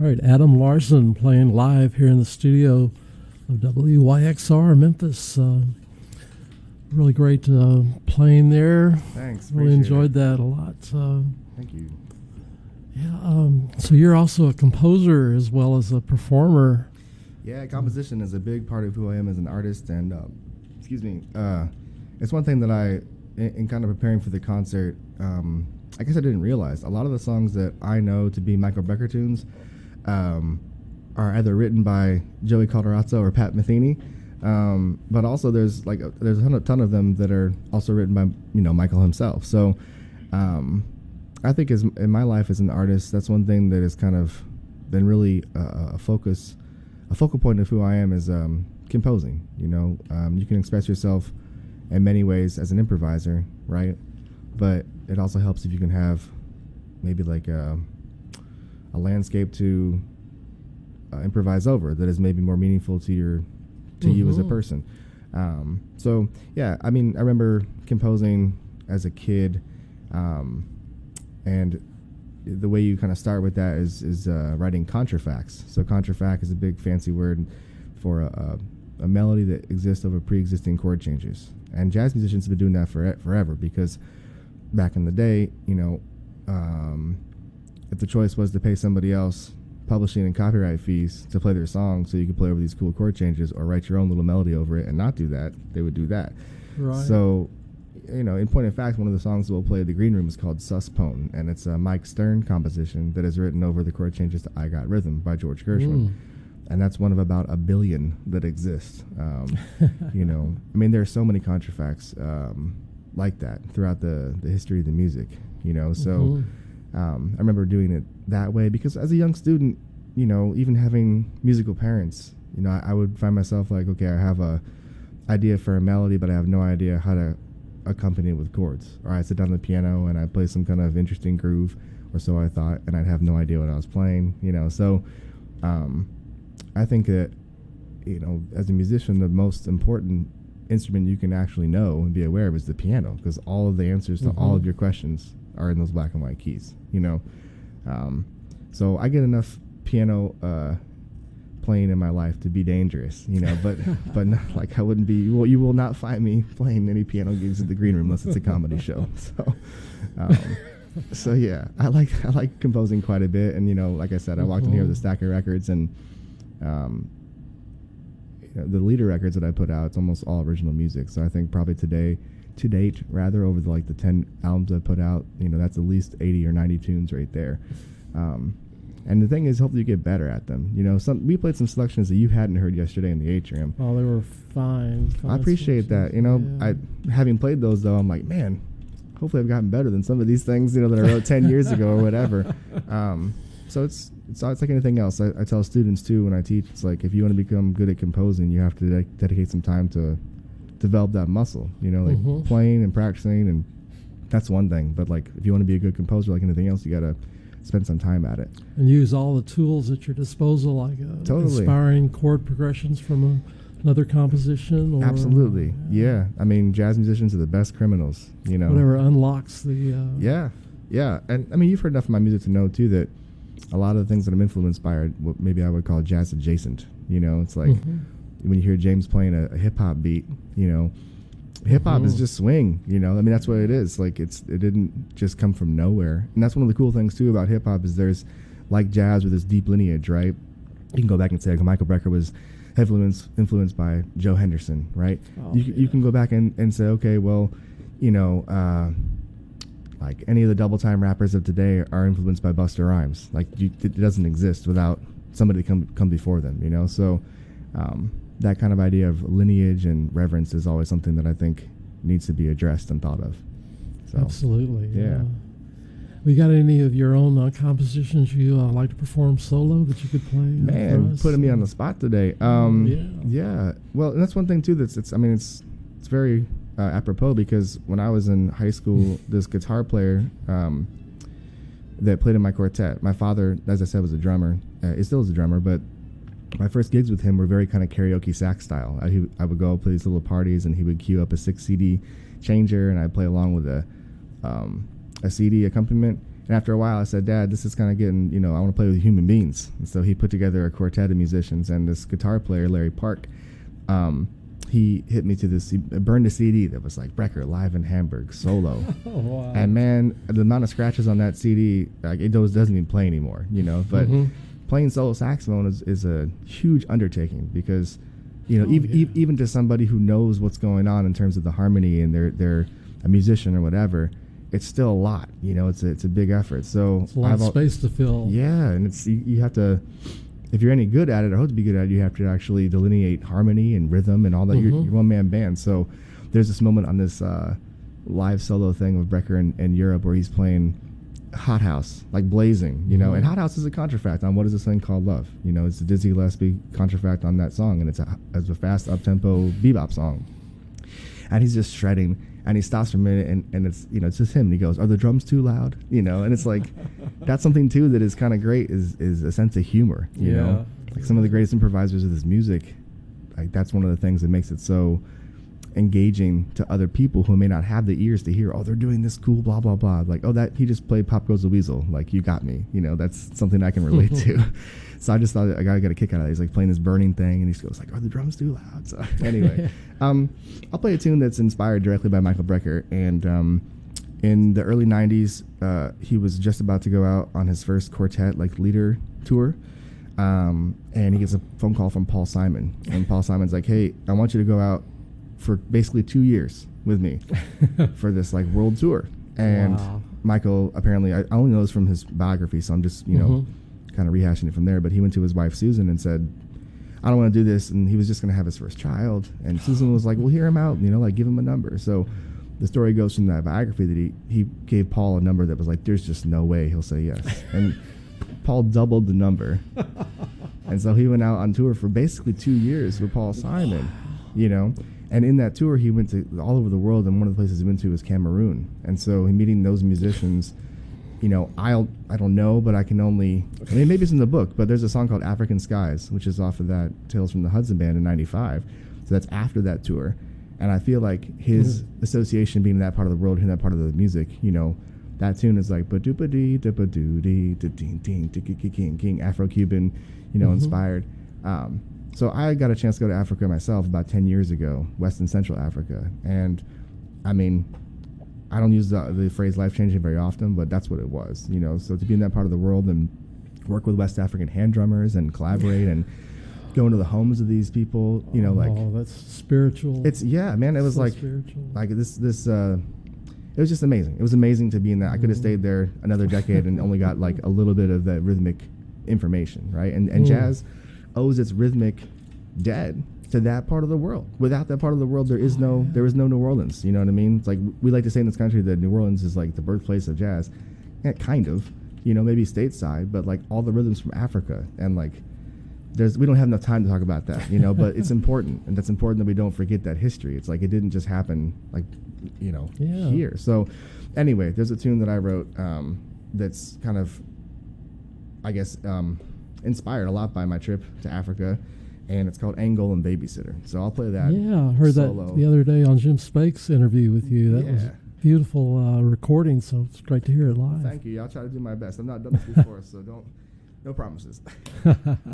All right, Adam Larson playing live here in the studio of WYXR Memphis. Really great playing there. Thanks. Really enjoyed that a lot. Thank you. Yeah. So you're also a composer as well as a performer. Yeah, composition is a big part of who I am as an artist, and it's one thing that in kind of preparing for the concert, I guess I didn't realize a lot of the songs that I know to be Michael Brecker tunes are either written by Joey Calderazzo or Pat Metheny, but also there's a ton of them that are also written by Michael himself. So I think in my life as an artist, that's one thing that has kind of been really a focal point of who I am is composing. You can express yourself in many ways as an improviser, right? But it also helps if you can have maybe like a landscape to improvise over that is maybe more meaningful to you as a person. So yeah, I mean, I remember composing as a kid, and the way you kind of start with that is writing contrafacts. So contrafact is a big fancy word for a melody that exists over pre-existing chord changes. And jazz musicians have been doing that forever because back in the day, if the choice was to pay somebody else publishing and copyright fees to play their song so you could play over these cool chord changes or write your own little melody over it and not do that, they would do that. Right. So, in point of fact, one of the songs we'll play at the Green Room is called Suspone, and it's a Mike Stern composition that is written over the chord changes to I Got Rhythm by George Gershwin. And that's one of about a billion that exist. I mean, there are so many contrafacts like that throughout the history of the music, so I remember doing it that way because as a young student, even having musical parents, I would find myself like, okay, I have a idea for a melody, but I have no idea how to accompany it with chords. Or I sit down at the piano and I play some kind of interesting groove, or so I thought, and I'd have no idea what I was playing, so I think that, as a musician, the most important instrument you can actually know and be aware of is the piano, because all of the answers to all of your questions are in those black and white keys, so I get enough piano playing in my life to be dangerous, but not, like I wouldn't be. Well, you will not find me playing any piano gigs at the Green Room unless it's a comedy show. So yeah, I like composing quite a bit, and like I said, I walked in here with a stack of records, and the leader records that I put out, it's almost all original music. So I think probably to date, over the 10 albums I put out, that's at least 80 or 90 tunes right there. And the thing is, hopefully you get better at them. We played some selections that you hadn't heard yesterday in the atrium. Oh, they were fine. I appreciate that. I having played those though, I'm like, man, hopefully I've gotten better than some of these things, that I wrote 10 years ago or whatever. So it's like anything else. I tell students too when I teach, it's like if you want to become good at composing, you have to dedicate some time to develop that muscle. Playing and practicing, and that's one thing. But like if you want to be a good composer, like anything else, you gotta spend some time at it and use all the tools at your disposal, like inspiring chord progressions from another composition. Or, absolutely, yeah. I mean, jazz musicians are the best criminals. Whatever unlocks the. Yeah, and I mean, you've heard enough of my music to know too that a lot of the things that I'm influenced by are what maybe I would call jazz adjacent. It's like when you hear James playing a hip hop beat, hip hop is just swing, I mean, that's what it is. Like it didn't just come from nowhere. And that's one of the cool things too about hip hop is there's like jazz with this deep lineage, right? You can go back and say like Michael Brecker was influenced by Joe Henderson, right? You can go back and say, okay, well, like any of the double time rappers of today are influenced by Busta Rhymes. Like it doesn't exist without somebody to come before them, so that kind of idea of lineage and reverence is always something that I think needs to be addressed and thought of. So, absolutely. Yeah. We got any of your own compositions you like to perform solo that you could play? Man, putting me on the spot today. Yeah. Well, and that's one thing too. It's very apropos because when I was in high school, this guitar player that played in my quartet. My father, as I said, was a drummer. He still is a drummer, but my first gigs with him were very kind of karaoke sax style. I would go play these little parties, and he would cue up a 6 CD changer, and I'd play along with a CD accompaniment. And after a while, I said, Dad, this is kind of getting, I want to play with human beings. And so he put together a quartet of musicians, and this guitar player, Larry Park, he hit me to this, he burned a CD that was like Brecker live in Hamburg solo. Oh, wow. And man, the amount of scratches on that CD, like it doesn't even play anymore, but playing solo saxophone is a huge undertaking because, even to somebody who knows what's going on in terms of the harmony and they're a musician or whatever, it's still a lot, it's a big effort. So it's a lot of space to fill. Yeah. And it's, you have to, if you're any good at it or hope to be good at it, you have to actually delineate harmony and rhythm and all that. You're one-man band. So there's this moment on this live solo thing with Brecker in Europe where he's playing Hot House, like blazing, and Hot House is a contrafact on What Is This Thing Called Love. It's a Dizzy Gillespie contrafact on that song, and it's a fast up-tempo bebop song. And he's just shredding, and he stops for a minute, and it's, it's just him, and he goes, are the drums too loud? And it's like, that's something, too, that is kind of great, is a sense of humor, you know? Like some of the greatest improvisers of this music, like that's one of the things that makes it so engaging to other people who may not have the ears to hear, oh, they're doing this cool blah blah blah, like, oh, that he just played Pop Goes the Weasel, like, you got me, that's something I can relate to. So I just thought I gotta get a kick out of that. He's like playing this burning thing, and he goes like, are the drums too loud? So anyway, I'll play a tune that's inspired directly by Michael Brecker. And in the early 90s, he was just about to go out on his first quartet like leader tour, and he gets a phone call from Paul Simon, and Paul Simon's like, hey, I want you to go out for basically 2 years with me for this like world tour. And Michael, apparently, I only know this from his biography, so I'm just kind of rehashing it from there, but he went to his wife Susan and said, I don't want to do this, and he was just going to have his first child, and Susan was like, well, hear him out, like give him a number. So the story goes from that biography that he gave Paul a number that was like, there's just no way he'll say yes. And Paul doubled the number. And so he went out on tour for basically 2 years with Paul Simon, and in that tour he went to all over the world, and one of the places he went to was Cameroon. And so meeting those musicians, I don't know, but I can only, maybe it's in the book, but there's a song called African Skies, which is off of that Tales from the Hudson Band in '95. So that's after that tour. And I feel like his association being in that part of the world, in that part of the music, that tune is like ba-doo-ba-dee, da-ba-doo-dee, da-ding-ding, da-ki-ki-king, Afro-Cuban, inspired. So I got a chance to go to Africa myself about 10 years ago, West and Central Africa. And, I don't use the phrase life-changing very often, but that's what it was, So to be in that part of the world and work with West African hand drummers and collaborate and go into the homes of these people, oh, that's spiritual. It's, man, it was so like spiritual. Like this it was just amazing. It was amazing to be in that. I could have stayed there another decade and only got like a little bit of that rhythmic information, right? And jazz owes its rhythmic dead to that part of the world. Without that part of the world, there is no New Orleans. You know what I mean? It's like we like to say in this country that New Orleans is like the birthplace of jazz. Kind of, maybe stateside, but like all the rhythms from Africa, and like we don't have enough time to talk about that, but it's important, and that's important that we don't forget that history. It's like it didn't just happen like here. So anyway, there's a tune that I wrote that's kind of, I guess, inspired a lot by my trip to Africa, and it's called Angolan Babysitter. So I'll play that. Yeah, I heard solo. That the other day on Jim Spake's interview with you. That was beautiful recording, so it's great to hear it live. Thank you. I'll try to do my best. I've not done this before, so no promises.